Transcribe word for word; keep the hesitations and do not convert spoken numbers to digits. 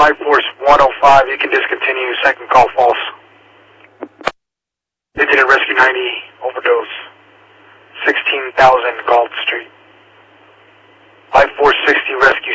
Life Force one oh five, you can discontinue, second call false. Incident Rescue ninety, overdose. sixteen thousand Galt Street. Life Force sixty, Rescue